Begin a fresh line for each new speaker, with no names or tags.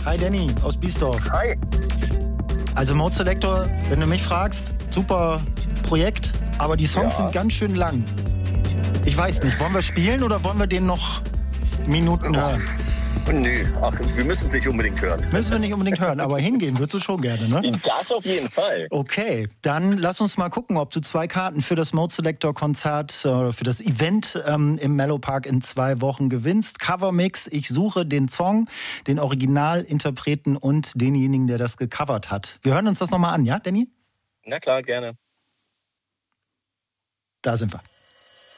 Hi Danny aus Biesdorf.
Hi.
Also Mode Selector, wenn du mich fragst, super Projekt, aber die Songs sind ganz schön lang. Ich weiß nicht, wollen wir spielen oder wollen wir den noch Minuten hören?
Nö, wir müssen es nicht unbedingt hören.
Müssen wir nicht unbedingt hören, aber hingehen würdest du schon gerne, ne?
Das auf jeden Fall.
Okay, dann lass uns mal gucken, ob du 2 Karten für das Mode Selector Konzert, für das Event im Mellow Park in 2 Wochen gewinnst. Covermix, ich suche den Song, den Originalinterpreten und denjenigen, der das gecovert hat. Wir hören uns das nochmal an, ja, Danny?
Na klar, gerne.
Da sind wir.